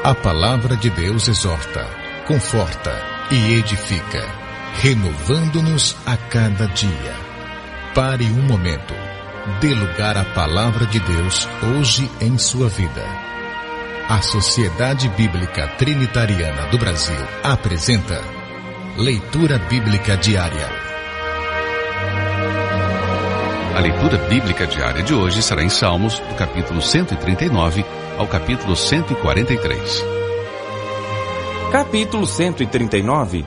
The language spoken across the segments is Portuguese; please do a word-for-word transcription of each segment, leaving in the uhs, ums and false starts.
A palavra de Deus exorta, conforta e edifica, renovando-nos a cada dia. Pare um momento. Dê lugar à palavra de Deus hoje em sua vida. A Sociedade Bíblica Trinitariana do Brasil apresenta Leitura Bíblica Diária. A leitura bíblica diária de hoje será em Salmos, do capítulo cento e trinta e nove ao capítulo cento e quarenta e três. Capítulo cento e trinta e nove.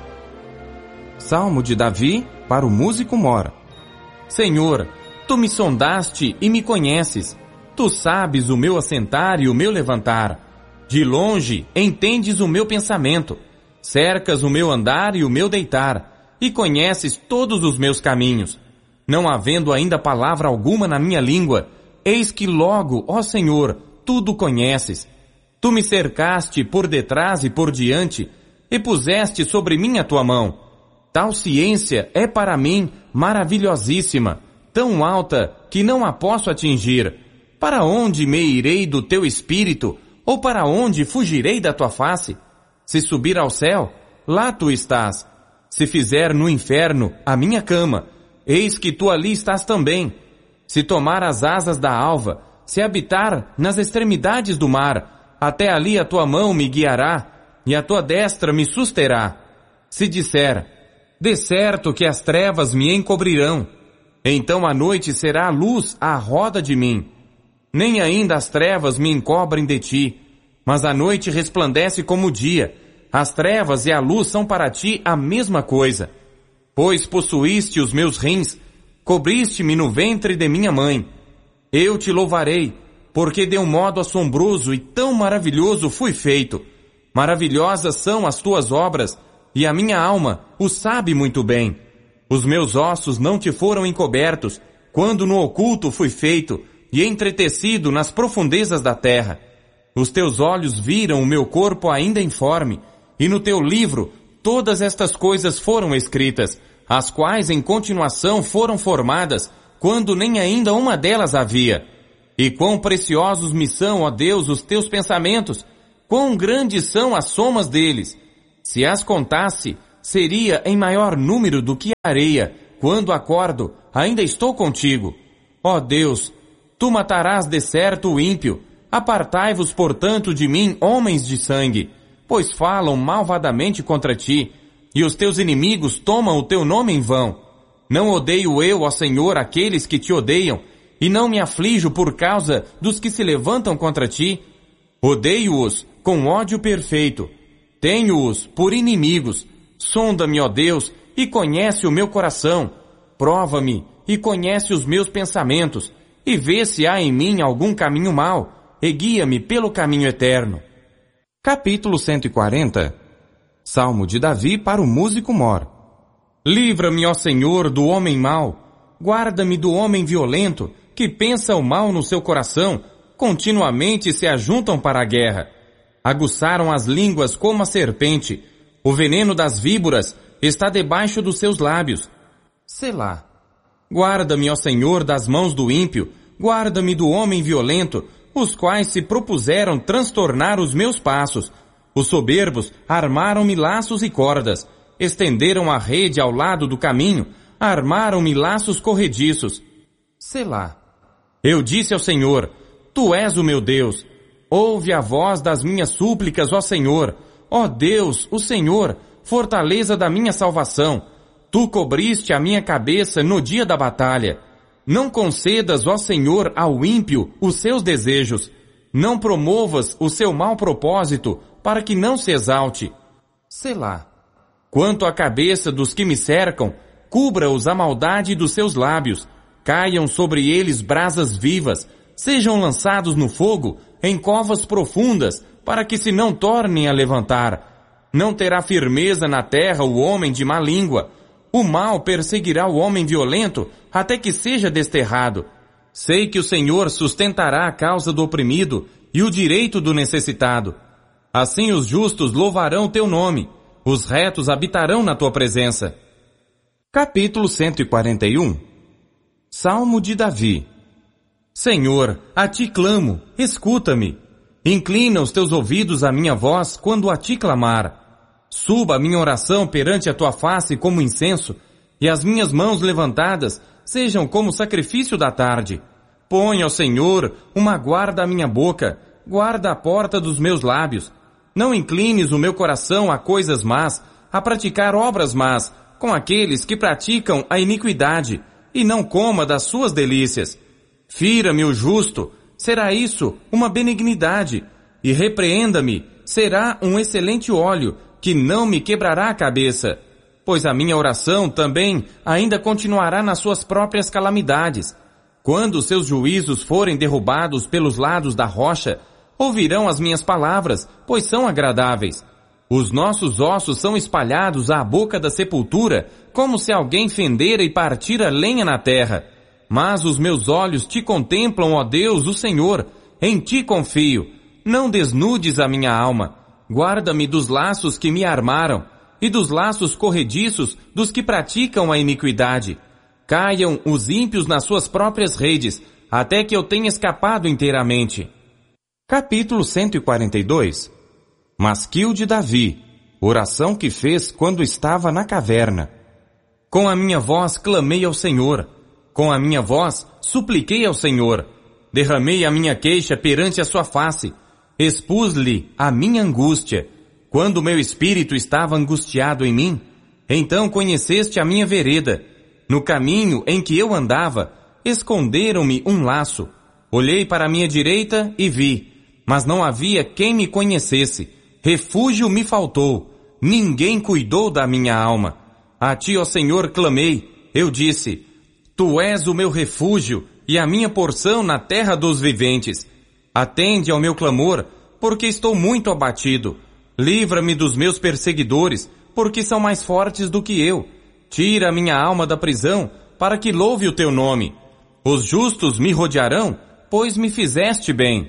Salmo de Davi para o músico mor. Senhor, Tu me sondaste e me conheces. Tu sabes o meu assentar e o meu levantar. De longe entendes o meu pensamento. Cercas o meu andar e o meu deitar. E conheces todos os meus caminhos. Não havendo ainda palavra alguma na minha língua, eis que logo, ó Senhor, tudo conheces. Tu me cercaste por detrás e por diante, e puseste sobre mim a tua mão. Tal ciência é para mim maravilhosíssima, tão alta que não a posso atingir. Para onde me irei do teu espírito, ou para onde fugirei da tua face? Se subir ao céu, lá tu estás. Se fizer no inferno a minha cama, eis que tu ali estás também. Se tomar as asas da alva, se habitar nas extremidades do mar, até ali a tua mão me guiará, e a tua destra me susterá. Se disser, de certo que as trevas me encobrirão, então a noite será a luz à roda de mim. Nem ainda as trevas me encobrem de ti, mas a noite resplandece como o dia. As trevas e a luz são para ti a mesma coisa. Pois possuíste os meus rins, cobriste-me no ventre de minha mãe. Eu te louvarei, porque de um modo assombroso e tão maravilhoso fui feito. Maravilhosas são as tuas obras, e a minha alma o sabe muito bem. Os meus ossos não te foram encobertos, quando no oculto fui feito, e entretecido nas profundezas da terra. Os teus olhos viram o meu corpo ainda informe, e no teu livro todas estas coisas foram escritas, as quais em continuação foram formadas, quando nem ainda uma delas havia. E quão preciosos me são, ó Deus, os teus pensamentos, quão grandes são as somas deles. Se as contasse, seria em maior número do que a areia. Quando acordo, ainda estou contigo. Ó Deus, tu matarás de certo o ímpio. Apartai-vos, portanto, de mim, homens de sangue, pois falam malvadamente contra ti, e os teus inimigos tomam o teu nome em vão. Não odeio eu, ó Senhor, aqueles que te odeiam, e não me aflijo por causa dos que se levantam contra ti. Odeio-os com ódio perfeito. Tenho-os por inimigos. Sonda-me, ó Deus, e conhece o meu coração. Prova-me e conhece os meus pensamentos, e vê se há em mim algum caminho mau, e guia-me pelo caminho eterno. Capítulo cento e quarenta. Salmo de Davi para o músico mor. Livra-me, ó Senhor, do homem mau. Guarda-me do homem violento, que pensa o mal no seu coração, continuamente se ajuntam para a guerra. Aguçaram as línguas como a serpente. O veneno das víboras está debaixo dos seus lábios. Selá. Guarda-me, ó Senhor, das mãos do ímpio. Guarda-me do homem violento, os quais se propuseram transtornar os meus passos. Os soberbos armaram-me laços e cordas, estenderam a rede ao lado do caminho, armaram-me laços corrediços. Selá. Eu disse ao Senhor, Tu és o meu Deus. Ouve a voz das minhas súplicas, ó Senhor. Ó Deus, o Senhor, fortaleza da minha salvação. Tu cobriste a minha cabeça no dia da batalha. Não concedas, ó Senhor, ao ímpio os seus desejos. Não promovas o seu mau propósito, para que não se exalte. Selá. Quanto à cabeça dos que me cercam, cubra-os a maldade dos seus lábios. Caiam sobre eles brasas vivas. Sejam lançados no fogo, em covas profundas, para que se não tornem a levantar. Não terá firmeza na terra o homem de má língua. O mal perseguirá o homem violento, até que seja desterrado. Sei que o Senhor sustentará a causa do oprimido e o direito do necessitado. Assim os justos louvarão teu nome, os retos habitarão na tua presença. Capítulo cento e quarenta e um. Salmo de Davi. Senhor, a ti clamo, escuta-me. Inclina os teus ouvidos à minha voz quando a ti clamar. Suba a minha oração perante a tua face como incenso, e as minhas mãos levantadas sejam como sacrifício da tarde. Põe, ó Senhor, uma guarda à minha boca, guarda a porta dos meus lábios. Não inclines o meu coração a coisas más, a praticar obras más, com aqueles que praticam a iniquidade, e não coma das suas delícias. Fira-me o justo, será isso uma benignidade, e repreenda-me, será um excelente óleo, que não me quebrará a cabeça. Pois a minha oração também ainda continuará nas suas próprias calamidades. Quando seus juízos forem derrubados pelos lados da rocha, ouvirão as minhas palavras, pois são agradáveis. Os nossos ossos são espalhados à boca da sepultura, como se alguém fendera e partira lenha na terra. Mas os meus olhos te contemplam, ó Deus, o Senhor, em ti confio. Não desnudes a minha alma. Guarda-me dos laços que me armaram, e dos laços corrediços dos que praticam a iniquidade. Caiam os ímpios nas suas próprias redes, até que eu tenha escapado inteiramente. Capítulo cento e quarenta e dois. Masquil de Davi, oração que fez quando estava na caverna. Com a minha voz clamei ao Senhor, com a minha voz supliquei ao Senhor, derramei a minha queixa perante a sua face, expus-lhe a minha angústia. Quando meu espírito estava angustiado em mim, então conheceste a minha vereda. No caminho em que eu andava, esconderam-me um laço. Olhei para a minha direita e vi, mas não havia quem me conhecesse. Refúgio me faltou. Ninguém cuidou da minha alma. A ti, ó Senhor, clamei. Eu disse, tu és o meu refúgio e a minha porção na terra dos viventes. Atende ao meu clamor, porque estou muito abatido. Livra-me dos meus perseguidores, porque são mais fortes do que eu. Tira a minha alma da prisão, para que louve o teu nome. Os justos me rodearão, pois me fizeste bem.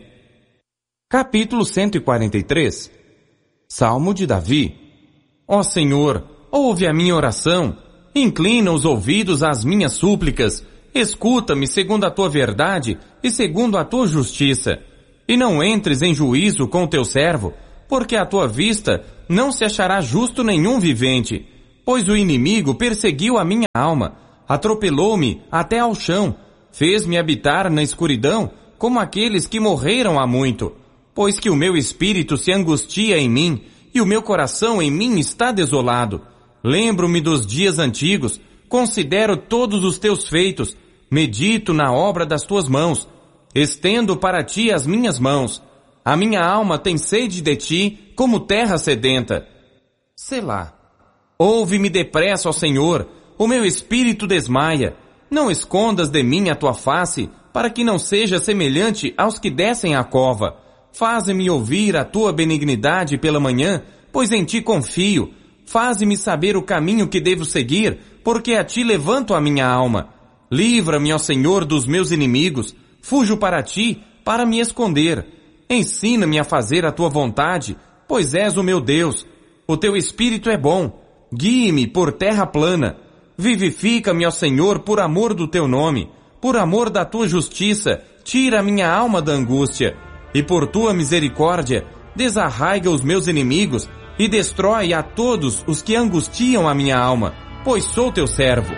Capítulo cento e quarenta e três. Salmo de Davi. Ó Senhor, ouve a minha oração, inclina os ouvidos às minhas súplicas, escuta-me segundo a tua verdade e segundo a tua justiça. E não entres em juízo com o teu servo, porque à tua vista não se achará justo nenhum vivente. Pois o inimigo perseguiu a minha alma, atropelou-me até ao chão, fez-me habitar na escuridão, como aqueles que morreram há muito. Pois que o meu espírito se angustia em mim, e o meu coração em mim está desolado. Lembro-me dos dias antigos, considero todos os teus feitos, medito na obra das tuas mãos, estendo para ti as minhas mãos. A minha alma tem sede de ti, como terra sedenta. Selá. Ouve-me depressa, ó Senhor, o meu espírito desmaia. Não escondas de mim a tua face, para que não seja semelhante aos que descem à cova. Faze-me ouvir a tua benignidade pela manhã, pois em ti confio. Faze-me saber o caminho que devo seguir, porque a ti levanto a minha alma. Livra-me, ó Senhor, dos meus inimigos. Fujo para ti, para me esconder. Ensina-me a fazer a tua vontade, pois és o meu Deus. O teu espírito é bom. Guie-me por terra plana. Vivifica-me, ó Senhor, por amor do teu nome. Por amor da tua justiça, tira a minha alma da angústia. E por tua misericórdia, desarraiga os meus inimigos e destrói a todos os que angustiam a minha alma, pois sou teu servo.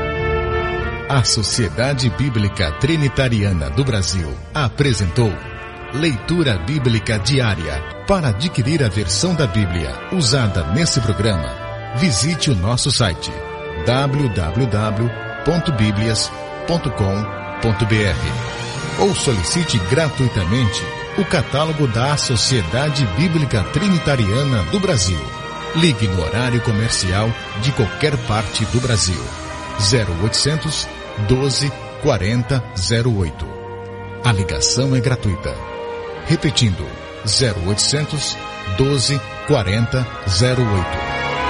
A Sociedade Bíblica Trinitariana do Brasil apresentou Leitura Bíblica Diária. Para adquirir a versão da Bíblia usada nesse programa, visite o nosso site w w w ponto biblias ponto com ponto b r ou solicite gratuitamente o catálogo da Sociedade Bíblica Trinitariana do Brasil. Ligue no horário comercial de qualquer parte do Brasil. zero oitocentos, doze, quarenta, zero oito. A ligação é gratuita. Repetindo, zero oitocentos, doze, quarenta, zero oito.